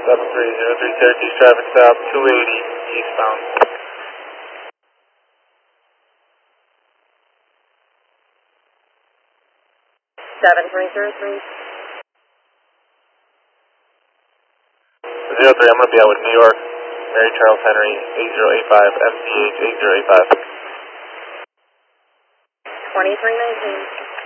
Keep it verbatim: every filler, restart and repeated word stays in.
seven three zero three Syracuse traffic stop two eighty eastbound. seven three zero three. zero three, I'm going to be out with New York, Mary Charles Henry, eight zero eight five, M C H eight zero eight five. twenty-three nineteen.